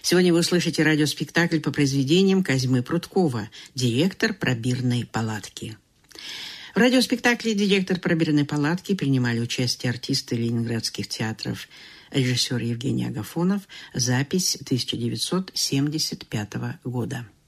Сегодня вы услышите радиоспектакль по произведениям Козьмы Прудкова «Директор пробирной палатки». В радиоспектакле «Директор пробирной палатки» принимали участие артисты ленинградских театров, режиссер Евгений Агафонов, запись 1975 года.